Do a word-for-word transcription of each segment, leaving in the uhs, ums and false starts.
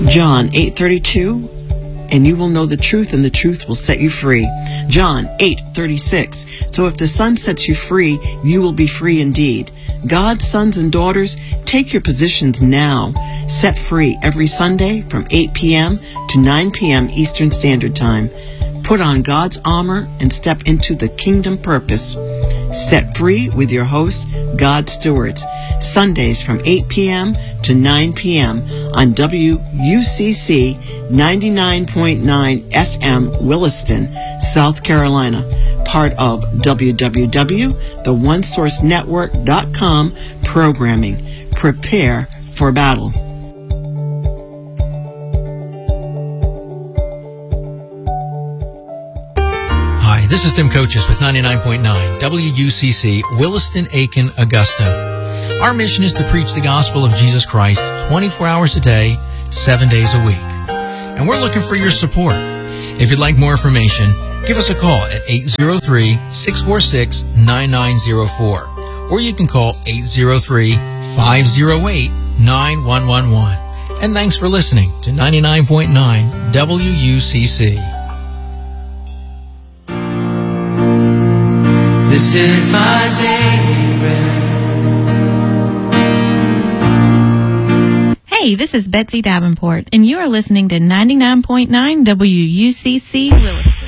John eight thirty-two, and you will know the truth, and the truth will set you free. John eight thirty-six, so if the Son sets you free, you will be free indeed. God's sons and daughters, take your positions now. Set free every Sunday from eight p.m. to nine p.m. Eastern Standard Time. Put on God's armor and step into the kingdom purpose. Set free with your host, God Stewards. Sundays from eight p.m. to nine p.m. on W U C C ninety-nine point nine F M Williston, South Carolina. Part of w w w dot the one source network dot com programming. Prepare for battle. Hi, this is Tim Coaches with ninety-nine point nine W U C C, Williston, Aiken, Augusta. Our mission is to preach the gospel of Jesus Christ twenty-four hours a day, seven days a week. And we're looking for your support. If you'd like more information, give us a call at eight zero three, six four six, nine nine zero four. Or you can call eight zero three, five zero eight, nine one one one. And thanks for listening to ninety-nine point nine W U C C. This is my daily bread. Hey, this is Betsy Davenport, and you are listening to ninety-nine point nine W U C C Williston.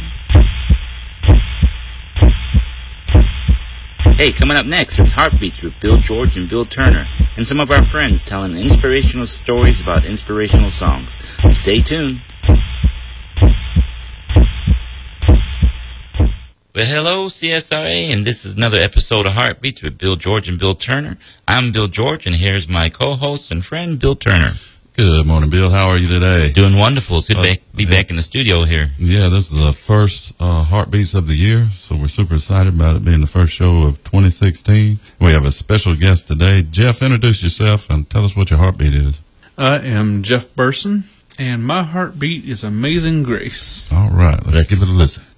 Hey, coming up next, it's Heartbeats with Bill George and Bill Turner, and some of our friends telling inspirational stories about inspirational songs. Stay tuned. Well, hello, C S R A, and this is another episode of Heartbeats with Bill George and Bill Turner. I'm Bill George, and here's my co-host and friend, Bill Turner. Good morning, Bill. How are you today? Doing wonderful. It's good to uh, be back in the studio here. Yeah, this is the first uh, Heartbeats of the year, so we're super excited about it being the first show of twenty sixteen. We have a special guest today. Jeff, introduce yourself and tell us what your heartbeat is. I am Jeff Burson, and my heartbeat is Amazing Grace. All right, let's, let's give it a listen.